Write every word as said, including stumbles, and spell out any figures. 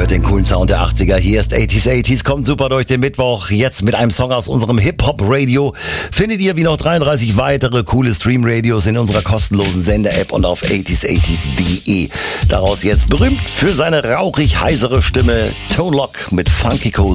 hört den coolen Sound der achtziger. Hier ist achtziger achtziger, kommt super durch den Mittwoch. Jetzt mit einem Song aus unserem Hip-Hop-Radio. Findet ihr wie noch dreiunddreißig weitere coole Stream-Radios in unserer kostenlosen Sender-App und auf achtziger achtziger punkt de. Daraus jetzt berühmt für seine rauchig heisere Stimme Tone Loc mit Funky Cold